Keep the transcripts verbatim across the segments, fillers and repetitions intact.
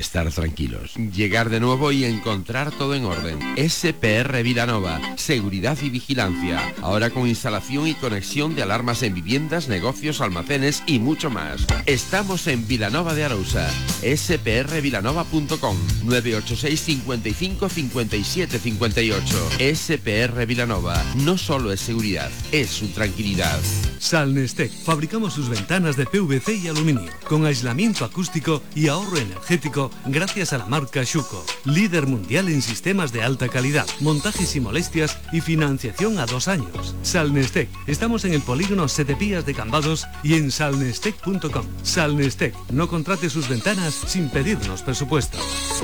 estar tranquilos. Llegar de nuevo y encontrar todo en orden. S P R Vilanova, seguridad y vigilancia. Ahora con instalación y conexión de alarmas en viviendas, negocios, almacenes y mucho más. Estamos en Vilanova de Arousa. S P R vilanova punto com, nueve ocho seis, cincuenta y cinco, cincuenta y siete, cincuenta y ocho. S P R Vilanova no solo es seguridad, es su tranquilidad. Salnestec. Fabricamos sus ventanas de P V C y aluminio, con aislamiento acústico y ahorro energético gracias a la marca Schuco, líder mundial en sistemas de alta calidad, montajes y molestias y financiación a dos años. Salnestec. Estamos en el polígono Setepías de Cambados y en salnestec punto com. Salnestec. No contrate sus ventanas sin pedirnos presupuesto.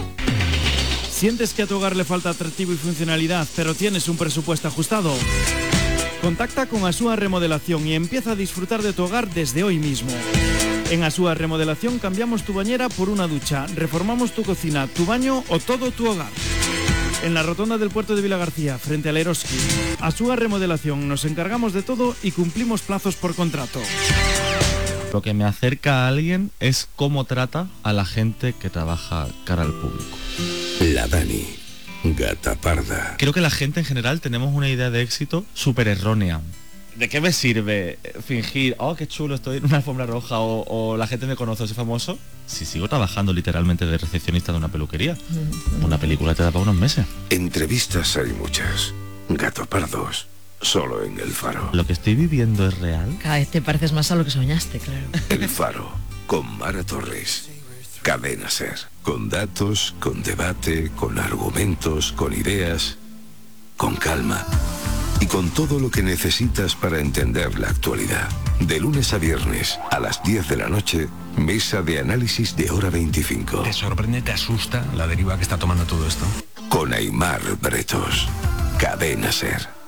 ¿Sientes que a tu hogar le falta atractivo y funcionalidad, pero tienes un presupuesto ajustado? Contacta con Asúa Remodelación y empieza a disfrutar de tu hogar desde hoy mismo. En Asúa Remodelación cambiamos tu bañera por una ducha, reformamos tu cocina, tu baño o todo tu hogar. En la rotonda del puerto de Vilagarcía, frente al Eroski. Asúa Remodelación, nos encargamos de todo y cumplimos plazos por contrato. Lo que me acerca a alguien es cómo trata a la gente que trabaja cara al público. La Dani, gata parda. Creo que la gente en general tenemos una idea de éxito súper errónea. ¿De qué me sirve fingir, oh, qué chulo, estoy en una alfombra roja o, o la gente me conoce, soy famoso? Si sigo trabajando literalmente de recepcionista de una peluquería. Una película te da para unos meses. Entrevistas hay muchas. Gato pardos, solo en El Faro. ¿Lo que estoy viviendo es real? Cada vez te pareces más a lo que soñaste, claro. El Faro, con Mara Torres. Cadena Ser. Con datos, con debate, con argumentos, con ideas, con calma. Y con todo lo que necesitas para entender la actualidad. De lunes a viernes, a las diez de la noche, mesa de análisis de Hora veinticinco. ¿Te sorprende, te asusta la deriva que está tomando todo esto? Con Aimar Bretos. Cadena Ser.